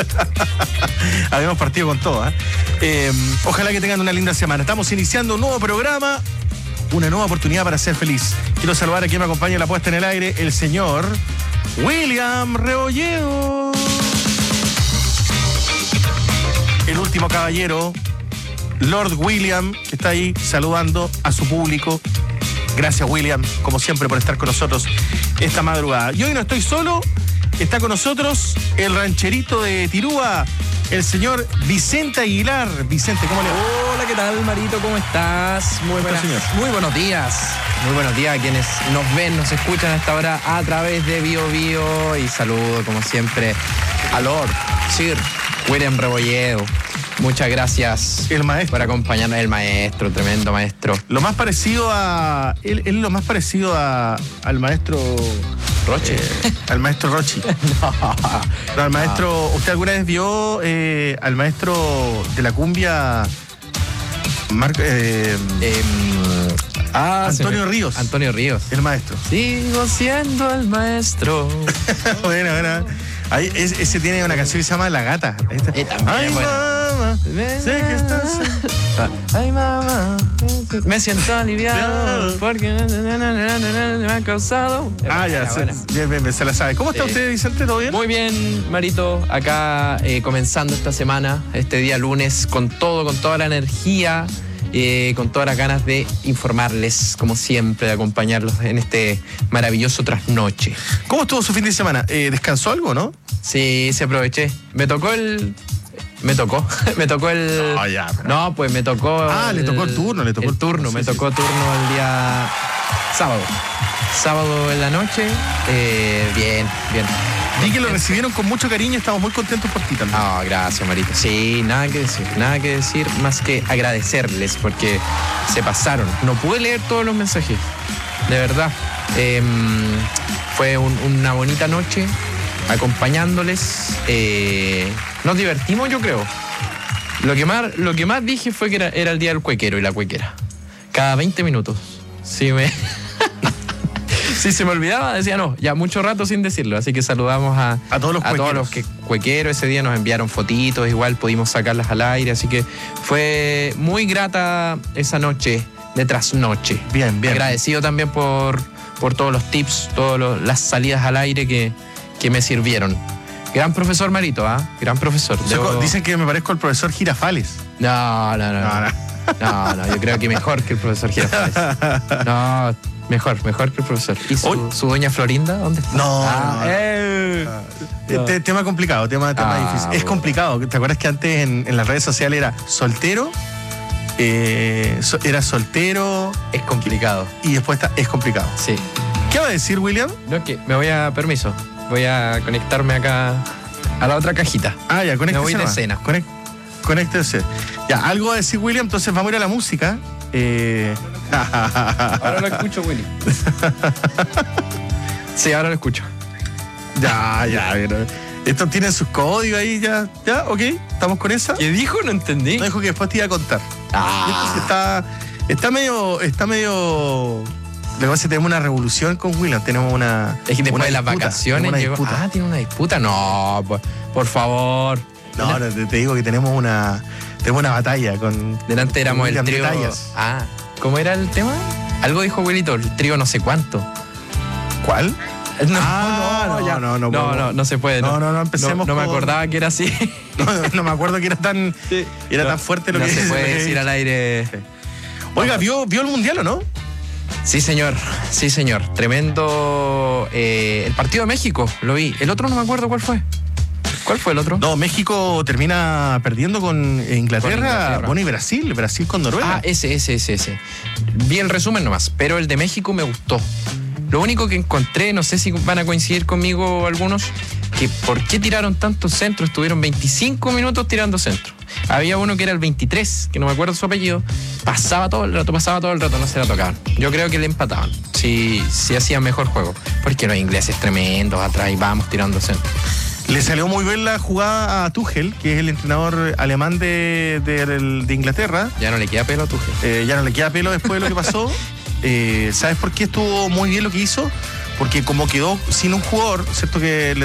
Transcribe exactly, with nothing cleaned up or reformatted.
Habíamos partido con todo, ¿eh? Eh, ojalá que tengan una linda semana. Estamos iniciando un nuevo programa, una nueva oportunidad para ser feliz. Quiero saludar a quien me acompaña en la puesta en el aire, el señor William Rebolledo. El último caballero, Lord William, que está ahí saludando a su público. Gracias, William, como siempre, por estar con nosotros esta madrugada. Y hoy no estoy solo, está con nosotros el rancherito de Tirúa, el señor Vicente Aguilar. Vicente, ¿cómo le va? Hola, ¿qué tal, Marito? ¿Cómo estás? Muy, buenas, señor. muy buenos días. Muy buenos días a quienes nos ven, nos escuchan a esta hora a través de Bio Bio. Y saludo, como siempre, a Lord Sir William Rebolledo. Muchas gracias. El maestro. Por acompañarnos. El maestro, tremendo maestro. Lo más parecido a... Él es lo más parecido a, al maestro... Roche. Eh, al maestro Rochi. no. no, al maestro... ¿Usted alguna vez vio eh, al maestro de la cumbia... Mar, eh, eh, ah, Antonio me... Ríos? Antonio Ríos. El maestro. Sigo siendo el maestro. bueno, bueno. Ahí, ese, ese tiene una canción que se llama La Gata. Eh, también, Ay, bueno. mamá, sé que estás... Ay, mamá, me siento aliviado porque me ha causado... Ah, ya, se, bien, bien, bien, se la sabe. ¿Cómo está sí. usted, Vicente? ¿Todo bien? Muy bien, Marito. Acá eh, comenzando esta semana, este día lunes, con todo, con toda la energía, eh, con todas las ganas de informarles, como siempre, de acompañarlos en este maravilloso trasnoche. ¿Cómo estuvo su fin de semana? Eh, ¿Descansó algo, no? Sí, se aproveché. Me tocó el... Me tocó, me tocó el... No, ya, pero... no, pues me tocó... Ah, el, le tocó el turno, le tocó el el turno, turno, sí, me sí. tocó turno el día sábado. Sábado en la noche, eh, bien, bien. Vi que lo recibieron con mucho cariño, estamos muy contentos por ti también. Ah, gracias, Marito. Sí, nada que decir, nada que decir, más que agradecerles, porque se pasaron. No pude leer todos los mensajes, de verdad. Eh, fue un, una bonita noche, acompañándoles. Eh, nos divertimos, yo creo. Lo que más, lo que más dije fue que era, era el día del cuequero y la cuequera. Cada veinte minutos. Sí, me... Si se me olvidaba, decía no, ya mucho rato sin decirlo. Así que saludamos a, a todos los a cuequeros. todos los que, cuequeros. Ese día nos enviaron fotitos, igual pudimos sacarlas al aire. Así que fue muy grata esa noche de trasnoche. Bien, bien. Agradecido también por, por todos los tips, todas las salidas al aire que, que me sirvieron. Gran profesor, Marito, ¿ah? ¿eh? Gran profesor. O sea, Debo... Dicen que me parezco al profesor Girafales. No, no, no. No, no, no, no yo creo que mejor que el profesor Girafales. No, mejor, mejor que el profesor. ¿Y su, su doña Florinda? ¿Dónde está? No, ah, no, eh. no. Te, tema complicado, tema, tema ah, difícil. Es bueno. complicado. ¿Te acuerdas que antes en, en las redes sociales era soltero? Eh, so, era soltero. Es complicado. Y después está, es complicado. Sí. ¿Qué va a decir, William? No, que me voy a, permiso, voy a conectarme acá a la otra cajita. Ah, ya, conéctese. Me voy de nomás. escena. Conect, conéctese. Ya, algo va a decir, William, entonces vamos a ir a la música. Eh... Ahora lo escucho, Willy. Sí, ahora lo escucho. Ya, ya, bien. Estos tienen sus códigos ahí, ya, ya, ok, estamos con esa. ¿Qué dijo? No entendí. No, dijo que después te iba a contar. Ah. Está, está medio, está medio... Lo que pasa es que tenemos una revolución con William, tenemos una... Es que después una de las disputa, vacaciones una llegó... disputa. Ah, ¿tiene una disputa? No, por, por favor. No, no, te, te digo que tenemos una, tenemos una batalla con... Delante éramos el William trío... Detalles. Ah, ¿cómo era el tema? Algo dijo Wilito, el trío no sé cuánto. ¿Cuál? No, Ah, no, no, ya. no, no, no, no, no, no se puede. No, no, no, empecemos No, no me con- acordaba que era así. No, no me acuerdo que era tan, Sí. era No, tan fuerte lo no que... se puede lo que- decir al aire. Sí. Oiga, ¿vio, ¿vio el Mundial o no? Sí, señor. Sí, señor. Tremendo. Eh, el partido de México, lo vi. El otro no me acuerdo cuál fue. ¿Cuál fue el otro? No, México termina perdiendo con Inglaterra, Con Inglaterra. bueno, y Brasil, Brasil con Noruega. Ah, ese, ese, ese, ese. Vi el resumen nomás, pero el de México me gustó. Lo único que encontré, no sé si van a coincidir conmigo algunos, que por qué tiraron tantos centros, estuvieron veinticinco minutos tirando centros. Había uno que era el veintitrés, que no me acuerdo su apellido, pasaba todo el rato, pasaba todo el rato, no se la tocaban. Yo creo que le empataban, si, si hacían mejor juego, porque los ingleses tremendos atrás y vamos tirando centros. Le salió muy bien la jugada a Tuchel, que es el entrenador alemán de, de, de Inglaterra. Ya no le queda pelo a Tuchel. Eh, ya no le queda pelo después de lo que pasó. Eh, ¿Sabes por qué estuvo muy bien lo que hizo? Porque como quedó sin un jugador, ¿cierto? Que le